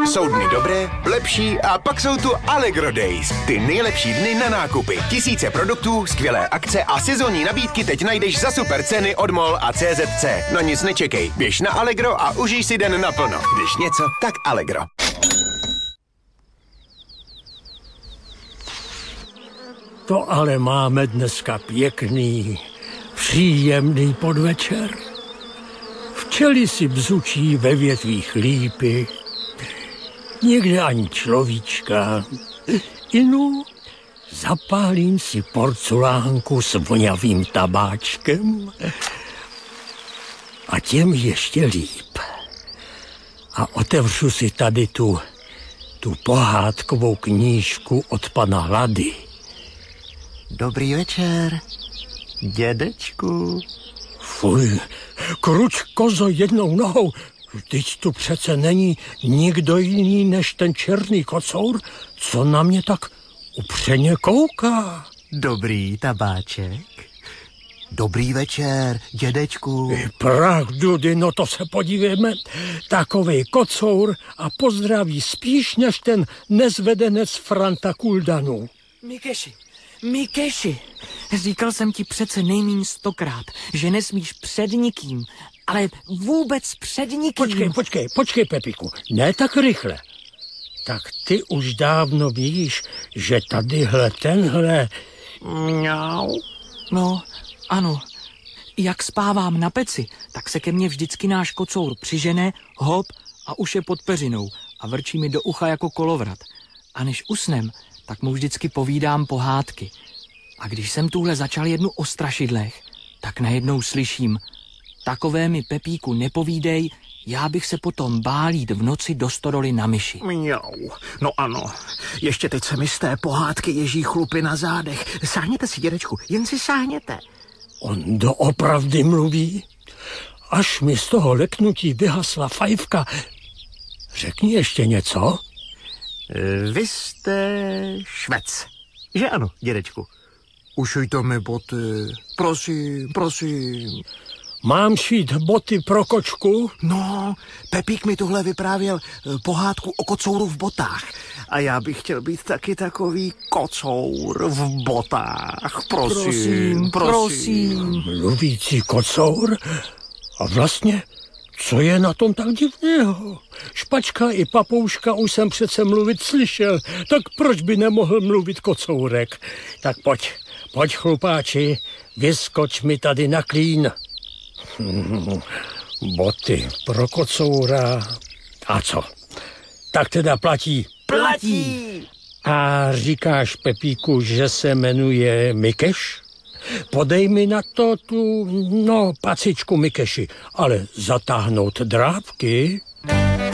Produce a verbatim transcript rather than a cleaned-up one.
Jsou dny dobré, lepší a pak jsou tu Allegro Days. Ty nejlepší dny na nákupy. Tisíce produktů, skvělé akce a sezónní nabídky teď najdeš za super ceny od MOL a C Z C. Na nic nečekej, běž na Allegro a užij si den naplno. Když něco, tak Allegro. To ale máme dneska pěkný, příjemný podvečer. Včely si bzučí ve větvích lípy, někde ani človíčka. Inu, zapálím si porcelánku s vonavým tabáčkem a těm ještě líp. A otevřu si tady tu, tu pohádkovou knížku od pana Lady. Dobrý večer, dědečku. Fuj, kruč kozo jednou nohou. Vždyť tu přece není nikdo jiný než ten černý kocour, co na mě tak upřeně kouká. Dobrý tabáček. Dobrý večer, dědečku. Pravdu, no to se podívejme. Takovej kocour a pozdraví spíš než ten nezvedenec Franta Kuldanu. Mikeši, Mikeši, říkal jsem ti přece nejmíň stokrát, že nesmíš před nikým, ale vůbec před nikým. Počkej, počkej, počkej, Pepiku, ne tak rychle. Tak ty už dávno víš, že tadyhle tenhle... Mňau. No, ano. Jak spávám na peci, tak se ke mně vždycky náš kocour přižene, hop a už je pod peřinou a vrčí mi do ucha jako kolovrat. A než usnem, tak mu vždycky povídám pohádky. A když jsem tuhle začal jednu o strašidlech, tak najednou slyším: takové mi, Pepíku, nepovídej, já bych se potom bál jít v noci do stodoly na myši. Mňau. No ano, ještě teď se mi z té pohádky ježí chlupy na zádech. Sáhněte si, dědečku, jen si sáhněte. On doopravdy mluví? Až mi z toho leknutí vyhasla fajfka. Řekni ještě něco? Vy jste švec, že ano, dědečku? Ušujte mi boty, prosím, prosím. Mám šít boty pro kočku? No, Pepík mi tuhle vyprávěl pohádku o kocouru v botách. A já bych chtěl být taky takový kocour v botách. Prosím, prosím. prosím. Mluvící kocour? A vlastně, co je na tom tak divného? Špačka i papouška už jsem přece mluvit slyšel, tak proč by nemohl mluvit kocourek? Tak pojď, pojď chlupáči, vyskoč mi tady na klín. Hmm, boty pro kocoura. A co? Tak teda platí. Platí! A říkáš, Pepíku, že se jmenuje Mikeš? Podej mi na to tu, no, pacičku Mikeši, ale zatáhnout drávky.